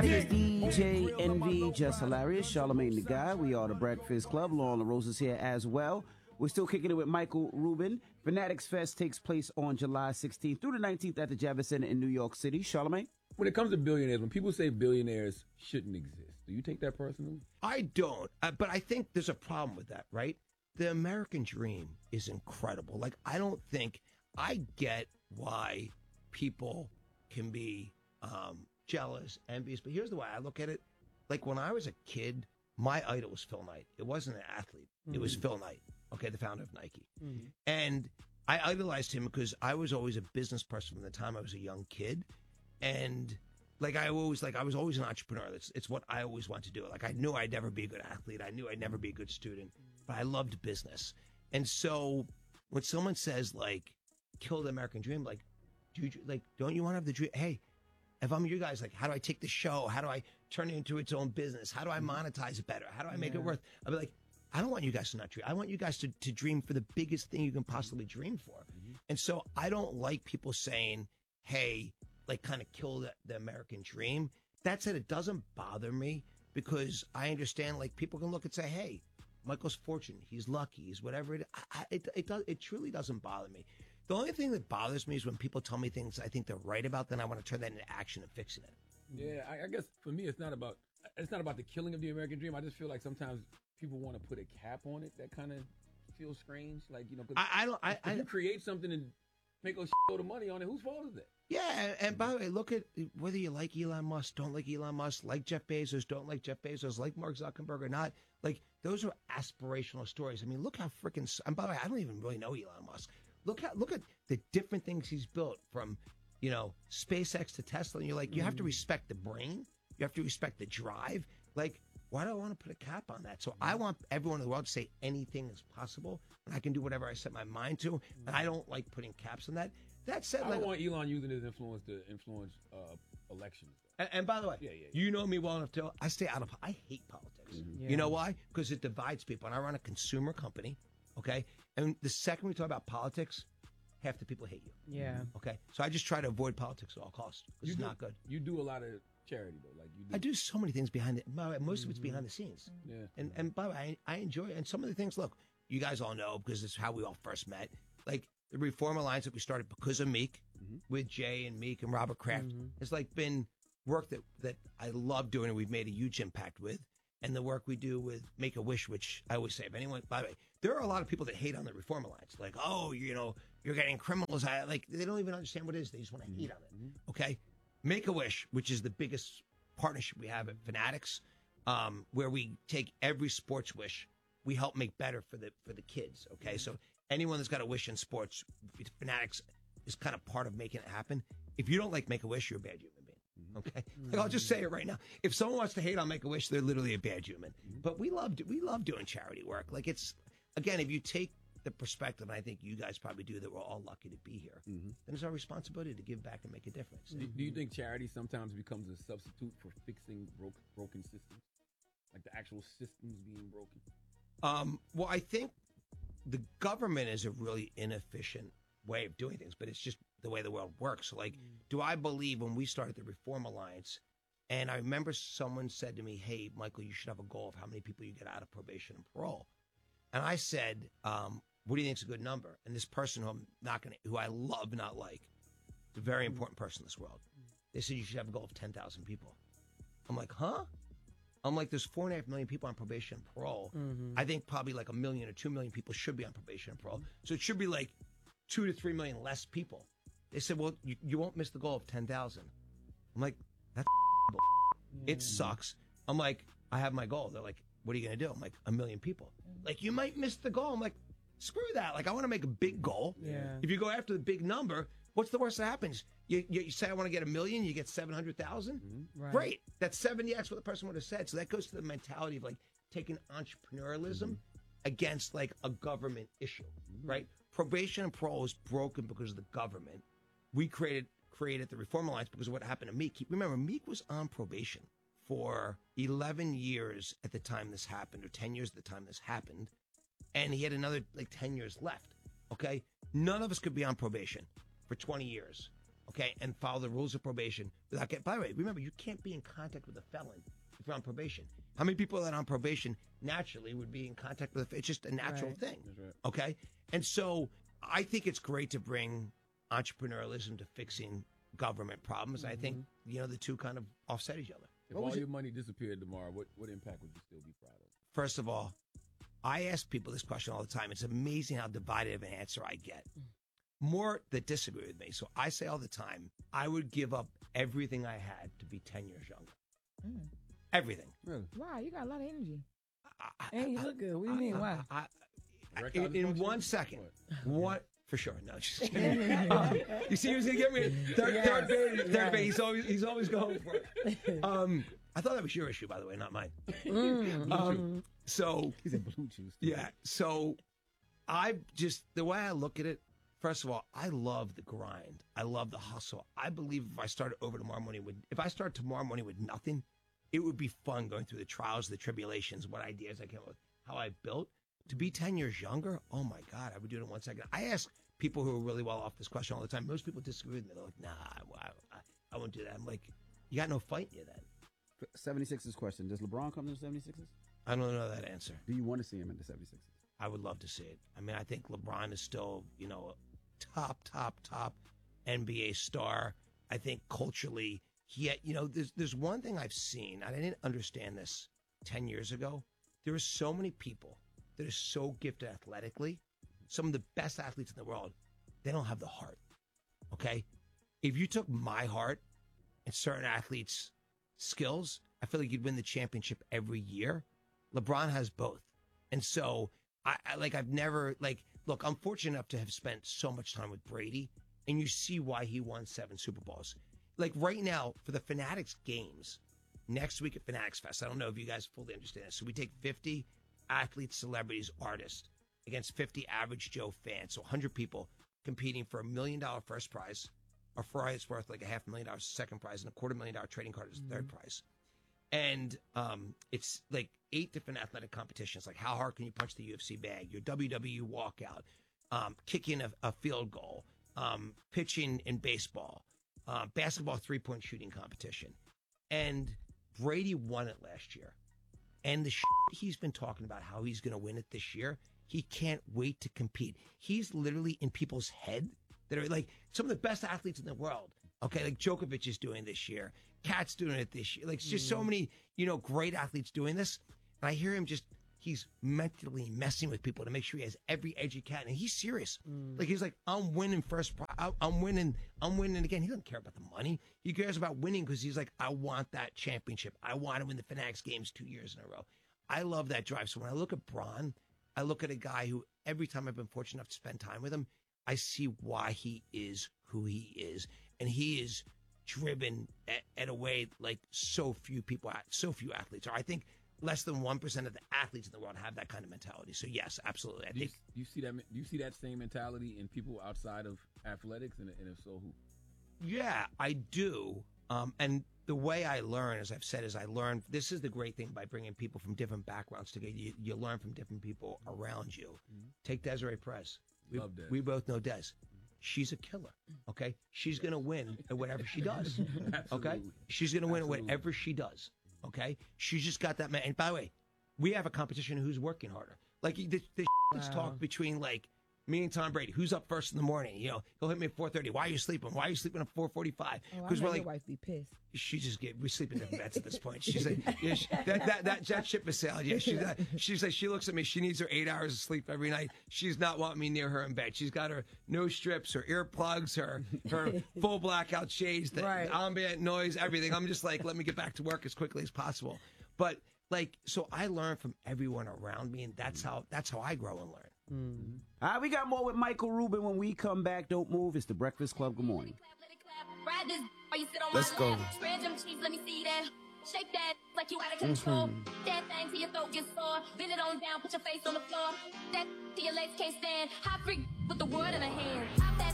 It's DJ Envy, Just Hilarious, Charlamagne the Guy. We are the Breakfast Club. Lauren LaRose is here as well. We're still kicking it with Michael Rubin. Fanatics Fest takes place on July 16th through the 19th at the Javits Center in New York City. Charlamagne? When it comes to billionaires, when people say billionaires shouldn't exist, do you take that personally? I don't, but I think there's a problem with that, right? The American dream is incredible. Like, I get why people can be jealous, envious, but here's the way I look at it. Like, when I was a kid, my idol was Phil Knight. It wasn't an athlete. Mm-hmm. It was Phil Knight, okay, the founder of Nike. Mm-hmm. And I idolized him because I was always a business person from the time I was a young kid. And I was always an entrepreneur. It's what I always wanted to do. Like, I knew I'd never be a good athlete. I knew I'd never be a good student, but I loved business. And so when someone says, like, kill the American dream, like, don't you want to have the dream? Hey, if I'm you guys, like, how do I take the show? How do I turn it into its own business? How do I monetize it better? How do I make it worth? I'll be like, I don't want you guys to not dream. I want you guys to dream for the biggest thing you can possibly dream for. Mm-hmm. And so I don't like people saying, hey, like, kind of kill the American dream. That said, it doesn't bother me because I understand, like, people can look and say, hey, Michael's fortunate. He's lucky. He's whatever it is. It truly doesn't bother me. The only thing that bothers me is when people tell me things I think they're right about, then I want to turn that into action and fixing it. Yeah, I guess for me, it's not about the killing of the American dream. I just feel like sometimes people want to put a cap on it. That kind of feels strange. Like, you know, if you create something and make a shitload of money on it, whose fault is that? Yeah, and by the way, look at whether you like Elon Musk, don't like Elon Musk, like Jeff Bezos, don't like Jeff Bezos, like Mark Zuckerberg or not. Like, those are aspirational stories. I mean, look how freaking. And by the way, I don't even really know Elon Musk. Look at the different things he's built, from, you know, SpaceX to Tesla. And you're like, you have to respect the brain, you have to respect the drive. Like, why do I want to put a cap on that? So I want everyone in the world to say anything is possible, and I can do whatever I set my mind to. And I don't like putting caps on that. That said, I don't want Elon using his influence to influence elections. And by the way, you know me well enough to, I stay out of. I hate politics. Mm-hmm. You know why? Because it divides people. And I run a consumer company, okay? And the second we talk about politics, half the people hate you. Yeah. Okay? So I just try to avoid politics at all costs. It's not good. You do a lot of charity, though. Like, you do. I do so many things behind it. Most of it's behind the scenes. Yeah. And by the way, I enjoy it. And some of the things, look, you guys all know because it's how we all first met. Like, the Reform Alliance that we started because of Meek, with Jay and Meek and Robert Kraft, has like been work that I love doing and we've made a huge impact with. And the work we do with Make-A-Wish, which I always say, if anyone, by the way, there are a lot of people that hate on the Reform Alliance. Like, oh, you know, you're getting criminals. Like, they don't even understand what it is. They just want to hate on it. Okay? Make-A-Wish, which is the biggest partnership we have at Fanatics, where we take every sports wish, we help make better for the kids. Okay? So anyone that's got a wish in sports, Fanatics is kind of part of making it happen. If you don't like Make-A-Wish, you're a bad human being. Okay, like, I'll just say it right now. If someone wants to hate on Make-A-Wish, they're literally a bad human. But we love doing charity work. Like, it's, again, if you take the perspective, and I think you guys probably do, that we're all lucky to be here, then it's our responsibility to give back and make a difference. Do you think charity sometimes becomes a substitute for fixing broken systems, like the actual systems being broken? Well, I think the government is a really inefficient way of doing things, but it's just the way the world works. So, like, do I believe when we started the Reform Alliance, and I remember someone said to me, hey, Michael, you should have a goal of how many people you get out of probation and parole. And I said, what do you think is a good number? And this person who I love, not like, is a very important person in this world. They said you should have a goal of 10,000 people. I'm like, huh? I'm like, there's 4.5 million people on probation and parole. I think probably like 1 million or 2 million people should be on probation and parole. So it should be like 2 to 3 million less people. They said, well, you won't miss the goal of 10,000. I'm like, that's it sucks. I'm like, I have my goal. They're like, what are you going to do? I'm like, 1 million people. Like, you might miss the goal. I'm like, screw that. Like, I want to make a big goal. Yeah. If you go after the big number, what's the worst that happens? You say, I want to get 1 million, you get 700,000. Right. Great. That's 70x what the person would have said. So that goes to the mentality of, like, taking entrepreneurialism against, like, a government issue, right? Probation and parole is broken because of the government. We created the Reform Alliance because of what happened to Meek. Remember, Meek was on probation for 11 years at the time this happened, or 10 years at the time this happened, and he had another, like, 10 years left, okay? None of us could be on probation for 20 years, okay, and follow the rules of probation without getting. By the way, remember, you can't be in contact with a felon if you're on probation. How many people that are on probation naturally would be in contact with? It's just a natural thing, okay? And so I think it's great to bring entrepreneurialism to fixing government problems. I think the two kind of offset each other. If all your money disappeared tomorrow, what impact would you still be proud of? First of all, I ask people this question all the time. It's amazing how divided of an answer I get. More that disagree with me. So I say all the time, I would give up everything I had to be 10 years younger. Everything. Really? Wow, you got a lot of energy. And you look good. What do you mean? Why? In 1 second. What? For sure. No, just kidding. You see, he was going to get me. Third base. He's always going for it. I thought that was your issue, by the way, not mine. So he's in blue chews. Yeah. So the way I look at it, first of all, I love the grind. I love the hustle. I believe if I start tomorrow morning with nothing, it would be fun going through the trials, the tribulations, what ideas I came up with, how I built. To be 10 years younger, oh my God, I would do it in 1 second. I ask people who are really well off this question all the time. Most people disagree with me. They're like, nah, I won't do that. I'm like, you got no fight in you then. 76ers question. Does LeBron come to the 76ers? I don't know that answer. Do you want to see him in the 76ers? I would love to see it. I mean, I think LeBron is still, a top NBA star. I think culturally, there's one thing I've seen, and I didn't understand this 10 years ago. There are so many people that are so gifted athletically, some of the best athletes in the world, they don't have the heart, okay? If you took my heart and certain athletes' skills, I feel like you'd win the championship every year. LeBron has both. And so, I've never, look, I'm fortunate enough to have spent so much time with Brady, and you see why he won 7 Super Bowls. Like right now, for the Fanatics games, next week at Fanatics Fest, I don't know if you guys fully understand this. So we take 50 athletes, celebrities, artists against 50 average Joe fans. So 100 people competing for $1 million first prize. Our prize worth like $500,000 second prize, and $250,000 trading card is the third prize. And it's like 8 different athletic competitions. Like how hard can you punch the UFC bag? Your WWE walkout, kicking a field goal, pitching in baseball, basketball 3-point shooting competition. And Brady won it last year. And the he's been talking about how he's going to win it this year, he can't wait to compete. He's literally in people's head that are like some of the best athletes in the world. Okay, like Djokovic is doing this year. Kat's doing it this year. Like it's just so many, great athletes doing this. And I hear him he's mentally messing with people to make sure he has every edge he can. And he's serious. Like he's like, I'm winning first prize. I'm winning again. He doesn't care about the money. He cares about winning because he's like, I want that championship. I want to win the Fanatics games 2 years in a row. I love that drive. So when I look at Bron, I look at a guy who every time I've been fortunate enough to spend time with him, I see why he is who he is. And he is driven at a way like so few athletes are. I think less than 1% of the athletes in the world have that kind of mentality. So yes, absolutely. Do you see that same mentality in people outside of athletics, and if so, who? Yeah, I do. And the way I learn, as I've said, is I learn. This is the great thing by bringing people from different backgrounds together. You learn from different people around you. Take Desiree Perez. We both know Des. She's a killer, okay? She's going to win at whatever she does, okay? She's going to win at whatever she does, okay? She's just got that man. And by the way, we have a competition who's working harder. Like, the that's talk between, like, me and Tom Brady. Who's up first in the morning? He'll hit me at 4:30. Why are you sleeping? Why are you sleeping at 4:45? Because we're like, your wife be pissed. We sleep in different beds at this point. She's like, that ship is sailed. Yeah, she's like, she looks at me. She needs her 8 hours of sleep every night. She's not wanting me near her in bed. She's got her nose strips, her earplugs, her full blackout shades, the ambient noise, everything. I'm just like, let me get back to work as quickly as possible. But so I learn from everyone around me, and that's how I grow and learn. All right, we got more with Michael Rubin when we come back. Don't move. It's the Breakfast Club. Good morning. Let's go. Shake that like you out of control. That thing to your throat gets sore. Bend it on down, put your face on the floor. That to your legs can't stand. Hot freak with the world in a hand.